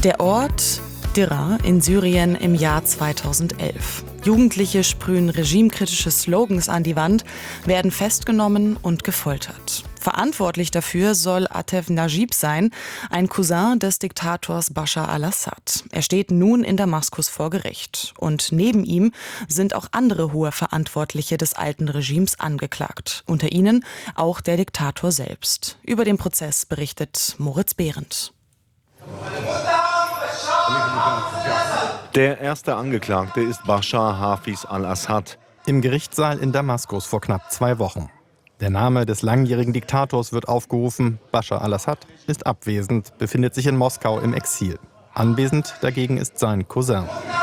Der Ort Dirra in Syrien im Jahr 2011. Jugendliche sprühen regimekritische Slogans an die Wand, werden festgenommen und gefoltert. Verantwortlich dafür soll Atef Najib sein, ein Cousin des Diktators Bashar al-Assad. Er steht nun in Damaskus vor Gericht. Und neben ihm sind auch andere hohe Verantwortliche des alten Regimes angeklagt. Unter ihnen auch der Diktator selbst. Über den Prozess berichtet Moritz Behrendt. Der erste Angeklagte ist Bashar Hafiz al-Assad. Im Gerichtssaal in Damaskus vor knapp 2 Wochen. Der Name des langjährigen Diktators wird aufgerufen. Bashar al-Assad ist abwesend, befindet sich in Moskau im Exil. Anwesend dagegen ist sein Cousin.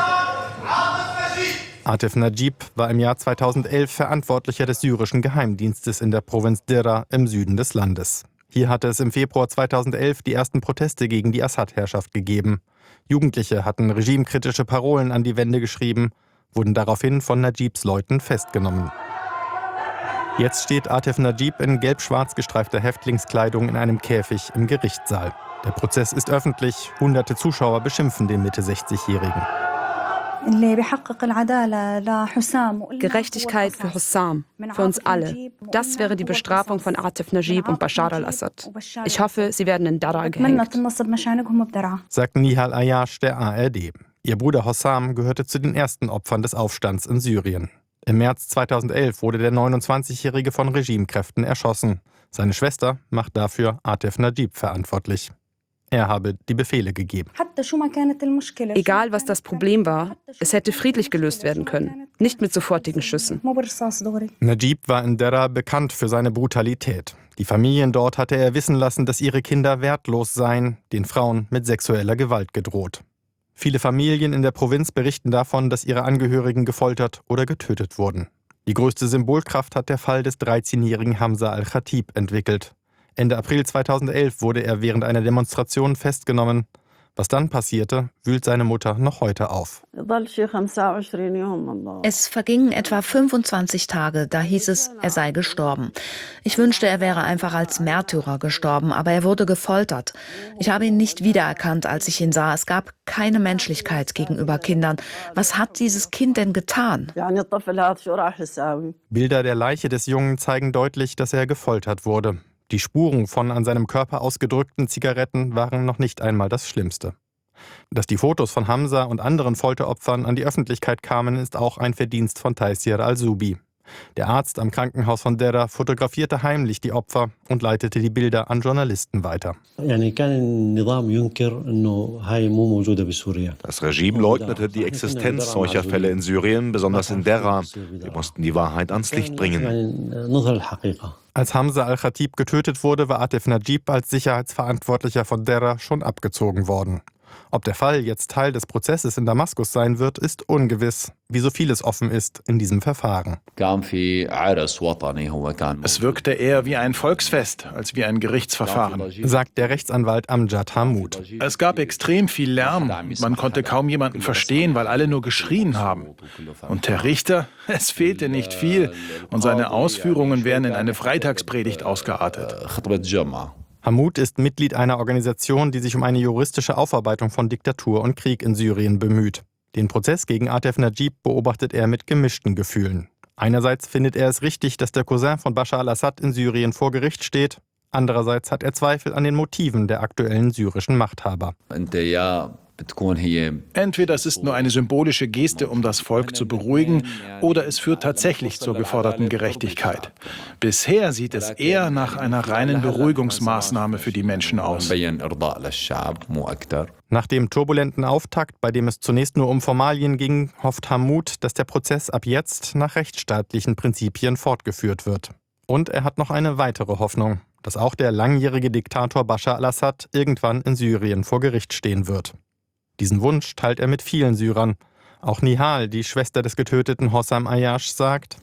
Atef Najib war im Jahr 2011 Verantwortlicher des syrischen Geheimdienstes in der Provinz Dirra im Süden des Landes. Hier hatte es im Februar 2011 die ersten Proteste gegen die Assad-Herrschaft gegeben. Jugendliche hatten regimekritische Parolen an die Wände geschrieben, wurden daraufhin von Najibs Leuten festgenommen. Jetzt steht Atef Najib in gelb-schwarz gestreifter Häftlingskleidung in einem Käfig im Gerichtssaal. Der Prozess ist öffentlich, hunderte Zuschauer beschimpfen den Mitte-60-Jährigen. Gerechtigkeit für Hossam, für uns alle. Das wäre die Bestrafung von Atef Najib und Bashar al-Assad. Ich hoffe, sie werden in Dar'a gehängt, sagt Nihal Ayash der ARD. Ihr Bruder Hossam gehörte zu den ersten Opfern des Aufstands in Syrien. Im März 2011 wurde der 29-Jährige von Regimekräften erschossen. Seine Schwester macht dafür Atef Najib verantwortlich. Er habe die Befehle gegeben. Egal, was das Problem war, es hätte friedlich gelöst werden können, nicht mit sofortigen Schüssen. Najib war in Dirra bekannt für seine Brutalität. Die Familien dort hatte er wissen lassen, dass ihre Kinder wertlos seien, den Frauen mit sexueller Gewalt gedroht. Viele Familien in der Provinz berichten davon, dass ihre Angehörigen gefoltert oder getötet wurden. Die größte Symbolkraft hat der Fall des 13-jährigen Hamza al-Khatib entwickelt. Ende April 2011 wurde er während einer Demonstration festgenommen. Was dann passierte, wühlt seine Mutter noch heute auf. Es vergingen etwa 25 Tage, da hieß es, er sei gestorben. Ich wünschte, er wäre einfach als Märtyrer gestorben, aber er wurde gefoltert. Ich habe ihn nicht wiedererkannt, als ich ihn sah. Es gab keine Menschlichkeit gegenüber Kindern. Was hat dieses Kind denn getan? Bilder der Leiche des Jungen zeigen deutlich, dass er gefoltert wurde. Die Spuren von an seinem Körper ausgedrückten Zigaretten waren noch nicht einmal das Schlimmste. Dass die Fotos von Hamza und anderen Folteropfern an die Öffentlichkeit kamen, ist auch ein Verdienst von Taysir al-Zubi. Der Arzt am Krankenhaus von Dirra fotografierte heimlich die Opfer und leitete die Bilder an Journalisten weiter. Das Regime leugnete die Existenz solcher Fälle in Syrien, besonders in Dirra. Wir mussten die Wahrheit ans Licht bringen. Als Hamza al-Khatib getötet wurde, war Atef Najib als Sicherheitsverantwortlicher von Dirra schon abgezogen worden. Ob der Fall jetzt Teil des Prozesses in Damaskus sein wird, ist ungewiss, wie so vieles offen ist in diesem Verfahren. Es wirkte eher wie ein Volksfest als wie ein Gerichtsverfahren, sagt der Rechtsanwalt Amjad Hammoud. Es gab extrem viel Lärm. Man konnte kaum jemanden verstehen, weil alle nur geschrien haben. Und der Richter, es fehlte nicht viel. Und seine Ausführungen wären in eine Freitagspredigt ausgeartet. Hammoud ist Mitglied einer Organisation, die sich um eine juristische Aufarbeitung von Diktatur und Krieg in Syrien bemüht. Den Prozess gegen Atef Najib beobachtet er mit gemischten Gefühlen. Einerseits findet er es richtig, dass der Cousin von Bashar al-Assad in Syrien vor Gericht steht. Andererseits hat er Zweifel an den Motiven der aktuellen syrischen Machthaber. Entweder es ist nur eine symbolische Geste, um das Volk zu beruhigen, oder es führt tatsächlich zur geforderten Gerechtigkeit. Bisher sieht es eher nach einer reinen Beruhigungsmaßnahme für die Menschen aus. Nach dem turbulenten Auftakt, bei dem es zunächst nur um Formalien ging, hofft Hammoud, dass der Prozess ab jetzt nach rechtsstaatlichen Prinzipien fortgeführt wird. Und er hat noch eine weitere Hoffnung, dass auch der langjährige Diktator Bashar al-Assad irgendwann in Syrien vor Gericht stehen wird. Diesen Wunsch teilt er mit vielen Syrern. Auch Nihal, die Schwester des getöteten Hossam Ayash, sagt: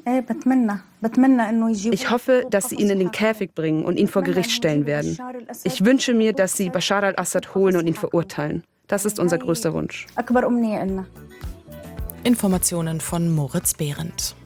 Ich hoffe, dass sie ihn in den Käfig bringen und ihn vor Gericht stellen werden. Ich wünsche mir, dass sie Bashar al-Assad holen und ihn verurteilen. Das ist unser größter Wunsch. Informationen von Moritz Behrendt.